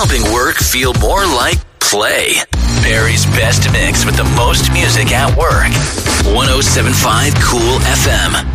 helping work feel more like play. Barry's best mix with the most music at work. 107.5 Cool FM.